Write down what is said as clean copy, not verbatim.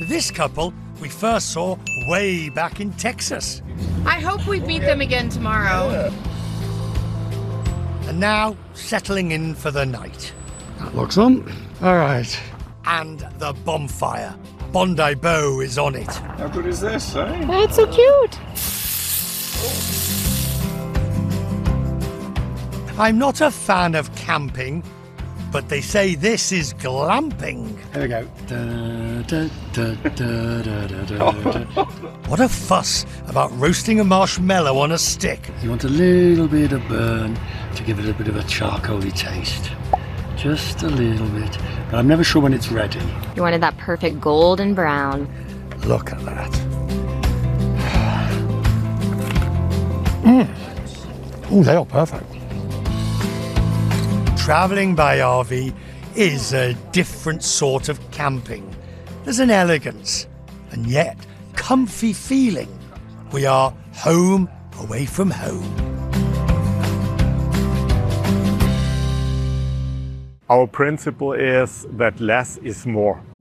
This couple we first saw way back in Texas. I hope we beat them again tomorrow. And now settling in for the night. That looks on. All right. And the bonfire. Bondi Bow is on it. How good is this, eh? That's so cute. I'm not a fan of camping, but they say this is glamping. Here we go. Da, da, da, da, da, da, da. What a fuss about roasting a marshmallow on a stick. You want a little bit of burn to give it a bit of a charcoaly taste. Just a little bit. But I'm never sure when it's ready. You wanted that perfect golden brown. Look at that. Oh, they are perfect. Travelling by RV is a different sort of camping. There's an elegance and yet comfy feeling. We are home away from home. Our principle is that less is more.